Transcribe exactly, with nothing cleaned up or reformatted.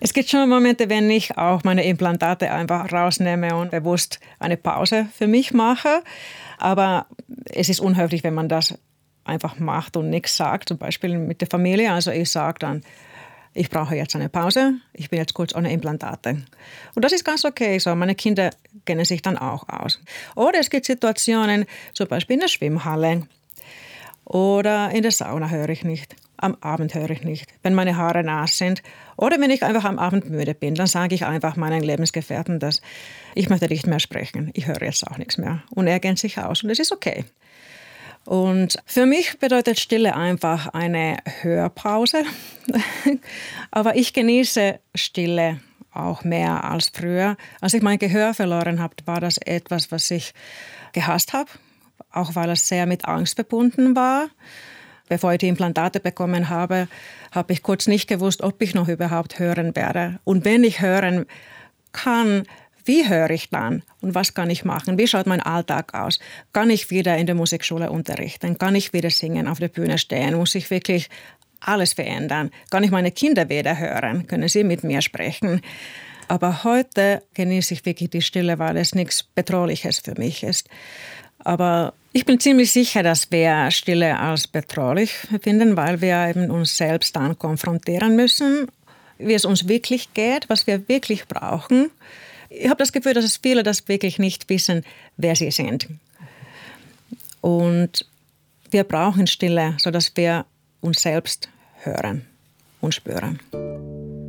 Es gibt schon Momente, wenn ich auch meine Implantate einfach rausnehme und bewusst eine Pause für mich mache. Aber es ist unhöflich, wenn man das einfach macht und nichts sagt. Zum Beispiel mit der Familie. Also ich sage dann, ich brauche jetzt eine Pause. Ich bin jetzt kurz ohne Implantate. Und das ist ganz okay so. Meine Kinder kennen sich dann auch aus. Oder es gibt Situationen, zum Beispiel in der Schwimmhalle. Oder in der Sauna höre ich nicht. Am Abend höre ich nicht, wenn meine Haare nass sind. Oder wenn ich einfach am Abend müde bin, dann sage ich einfach meinen Lebensgefährten, dass ich möchte nicht mehr sprechen. Ich höre jetzt auch nichts mehr. Und er kennt sich aus und es ist okay. Und für mich bedeutet Stille einfach eine Hörpause. Aber ich genieße Stille auch mehr als früher. Als ich mein Gehör verloren habe, war das etwas, was ich gehasst habe. Auch weil es sehr mit Angst verbunden war. Bevor ich die Implantate bekommen habe, habe ich kurz nicht gewusst, ob ich noch überhaupt hören werde. Und wenn ich hören kann, wie höre ich dann? Und was kann ich machen? Wie schaut mein Alltag aus? Kann ich wieder in der Musikschule unterrichten? Kann ich wieder singen, auf der Bühne stehen? Muss ich wirklich alles verändern? Kann ich meine Kinder wieder hören? Können sie mit mir sprechen? Aber heute genieße ich wirklich die Stille, weil es nichts Bedrohliches für mich ist. Aber ich bin ziemlich sicher, dass wir Stille als bedrohlich finden, weil wir eben uns selbst dann konfrontieren müssen, wie es uns wirklich geht, was wir wirklich brauchen. Ich habe das Gefühl, dass es viele das wirklich nicht wissen, wer sie sind. Und wir brauchen Stille, sodass wir uns selbst hören und spüren.